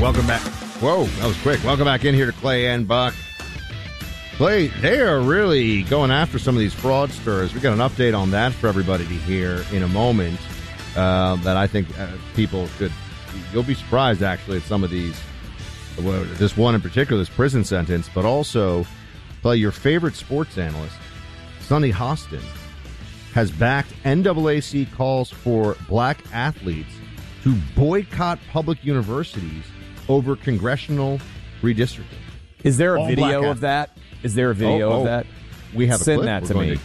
Welcome back. Whoa, that was quick. Welcome back in here to Clay and Buck. Clay, they are really going after some of these fraudsters. We got an update on that for everybody to hear in a moment. That I think people should. You'll be surprised actually at some of these. This one in particular, this prison sentence, but also, Clay, your favorite sports analyst, Sonny Hostin, has backed NAAC calls for black athletes to boycott public universities over congressional redistricting. Is there a video of that? Is there a video of that? We have Send a clip. that to me.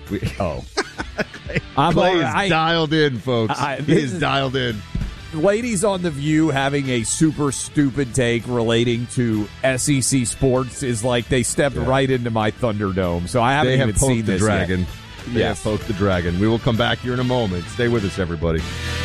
Clay is dialed in, folks. He is dialed in. Ladies on The View having a super stupid take relating to SEC sports is like they stepped right into my Thunderdome. So I haven't even seen this dragon. yet. They have poked the dragon. We will come back here in a moment. Stay with us, everybody.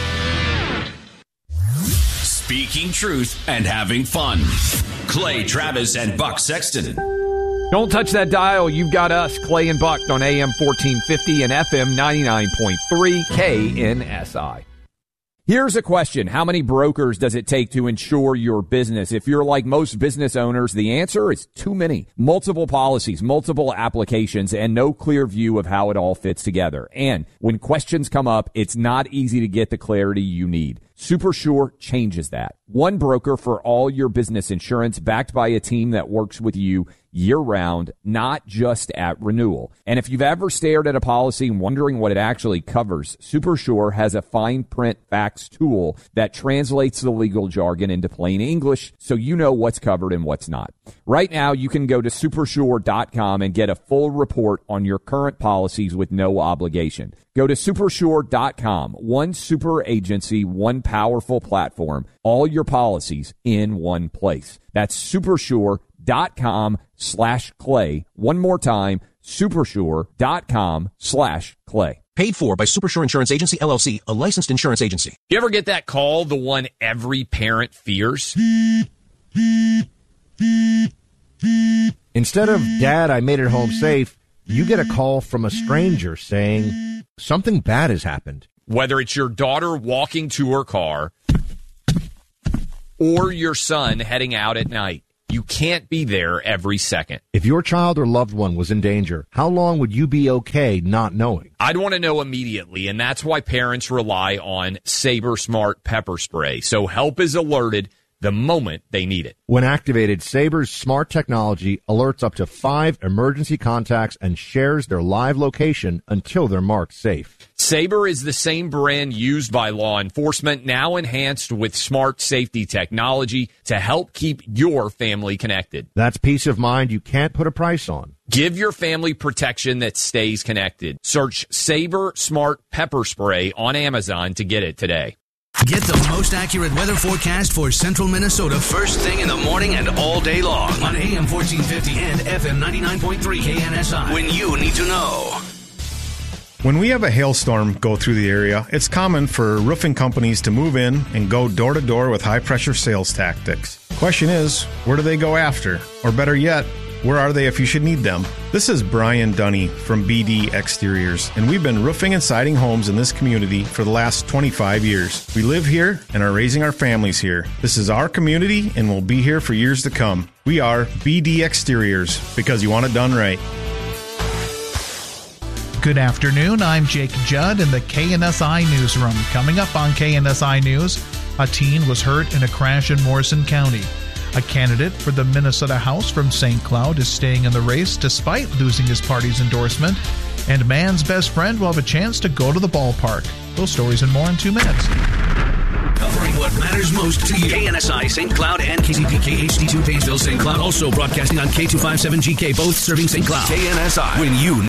Speaking truth and having fun. Clay Travis and Buck Sexton. Don't touch that dial. You've got us, Clay and Buck, on AM 1450 and FM 99.3 KNSI. Here's a question. How many brokers does it take to insure your business? If you're like most business owners, the answer is too many. Multiple policies, multiple applications, and no clear view of how it all fits together. And when questions come up, it's not easy to get the clarity you need. SuperSure changes that. One broker for all your business insurance, backed by a team that works with you year-round, not just at renewal. And if you've ever stared at a policy and wondering what it actually covers, SuperSure has a fine print facts tool that translates the legal jargon into plain English so you know what's covered and what's not. Right now, you can go to supersure.com and get a full report on your current policies with no obligation. Go to supersure.com. One super agency, one powerful platform, all your policies in one place. That's supersure.com/Clay. One more time, supersure.com/Clay. Paid for by Supersure Insurance Agency, LLC, a licensed insurance agency. You ever get that call, the one every parent fears? Instead of, "Dad, I made it home safe," you get a call from a stranger saying something bad has happened. Whether it's your daughter walking to her car or your son heading out at night, you can't be there every second. If your child or loved one was in danger, how long would you be okay not knowing? I'd want to know immediately, and that's why parents rely on Sabre Smart Pepper Spray, so help is alerted the moment they need it. When activated, Sabre's smart technology alerts up to 5 emergency contacts and shares their live location until they're marked safe. Sabre is the same brand used by law enforcement, now enhanced with smart safety technology to help keep your family connected. That's peace of mind you can't put a price on. Give your family protection that stays connected. Search Sabre Smart Pepper Spray on Amazon to get it today. Get the most accurate weather forecast for central Minnesota first thing in the morning and all day long on AM 1450 and FM 99.3 KNSI. When you need to know. When we have a hailstorm go through the area, it's common for roofing companies to move in and go door to door with high-pressure sales tactics. Question is, where do they go after? Or better yet, where are they if you should need them? This is Brian Dunny from BD Exteriors, and we've been roofing and siding homes in this community for the last 25 years. We live here and are raising our families here. This is our community and will be here for years to come. We are BD Exteriors, because you want it done right. Good afternoon, I'm Jake Judd in the KNSI Newsroom. Coming up on KNSI News, a teen was hurt in a crash in Morrison County. A candidate for the Minnesota House from St. Cloud is staying in the race despite losing his party's endorsement. And man's best friend will have a chance to go to the ballpark. Those stories and more in 2 minutes. Covering what matters most to you. KNSI St. Cloud and KZPK HD2 Painesville St. Cloud. Also broadcasting on K257GK, both serving St. Cloud. KNSI. When you...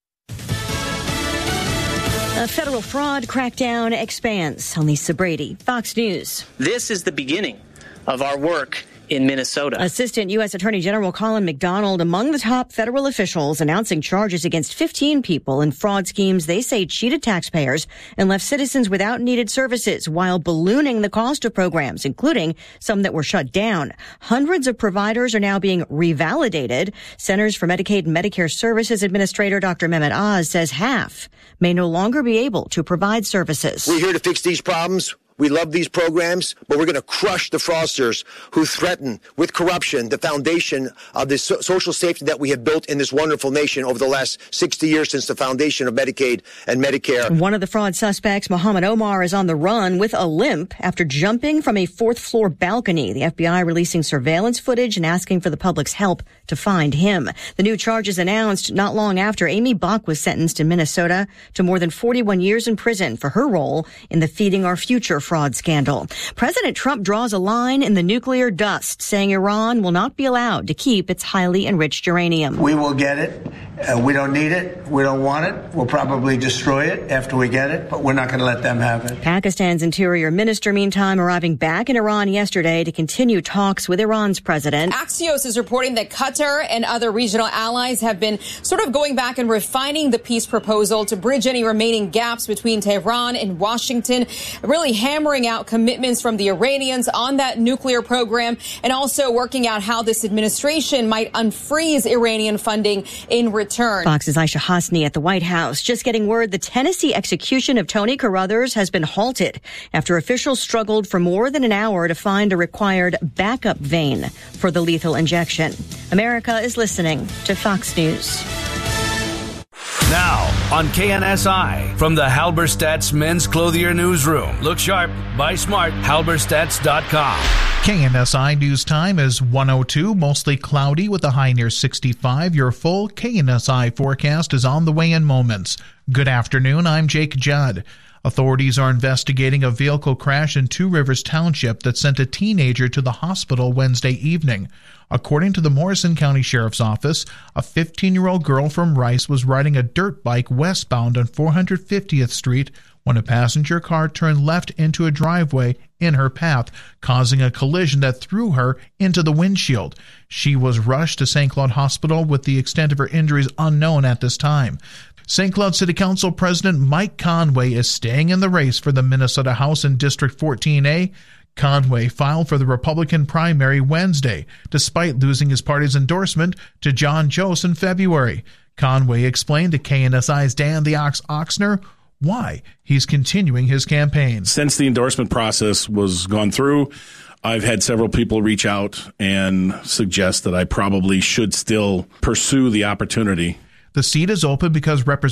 A federal fraud crackdown expands. On Lisa Brady, Fox News. This is the beginning of our work in Minnesota. Assistant U.S. Attorney General Colin McDonald among the top federal officials announcing charges against 15 people in fraud schemes they say cheated taxpayers and left citizens without needed services while ballooning the cost of programs, including some that were shut down. Hundreds of providers are now being revalidated. Centers for Medicaid and Medicare Services Administrator Dr. Mehmet Oz says half may no longer be able to provide services. We're here to fix these problems We love these programs, but we're going to crush the fraudsters who threaten with corruption the foundation of the social safety that we have built in this wonderful nation over the last 60 years since the foundation of Medicaid and Medicare. One of the fraud suspects, Mohammed Omar, is on the run with a limp after jumping from a fourth-floor balcony. The FBI releasing surveillance footage and asking for the public's help to find him. The new charges announced not long after Amy Bach was sentenced in Minnesota to more than 41 years in prison for her role in the Feeding Our Future fraud scandal. President Trump draws a line in the nuclear dust, saying Iran will not be allowed to keep its highly enriched uranium. We will get it. We don't need it. We don't want it. We'll probably destroy it after we get it, but we're not going to let them have it. Pakistan's interior minister, meantime, arriving back in Iran yesterday to continue talks with Iran's president. Axios is reporting that Qatar and other regional allies have been sort of going back and refining the peace proposal to bridge any remaining gaps between Tehran and Washington, really hammering out commitments from the Iranians on that nuclear program and also working out how this administration might unfreeze Iranian funding in return. Fox's Aisha Hasni at the White House just getting word the Tennessee execution of Tony Carruthers has been halted after officials struggled for more than an hour to find a required backup vein for the lethal injection. America is listening to Fox News. Now on KNSI from the Halberstadt's Men's Clothier Newsroom. Look sharp, buy smart, halberstadts.com. KNSI News Time is 1:02, mostly cloudy with a high near 65. Your full KNSI forecast is on the way in moments. Good afternoon, I'm Jake Judd. Authorities are investigating a vehicle crash in Two Rivers Township that sent a teenager to the hospital Wednesday evening. According to the Morrison County Sheriff's Office, a 15-year-old girl from Rice was riding a dirt bike westbound on 450th Street when a passenger car turned left into a driveway in her path, causing a collision that threw her into the windshield. She was rushed to St. Cloud Hospital with the extent of her injuries unknown at this time. St. Cloud City Council President Mike Conway is staying in the race for the Minnesota House in District 14A. Conway filed for the Republican primary Wednesday, despite losing his party's endorsement to John Jost in February. Conway explained to KNSI's Dan the Ox Oxner why he's continuing his campaign. Since the endorsement process was gone through, I've had several people reach out and suggest that I probably should still pursue the opportunity. The seat is open because Representative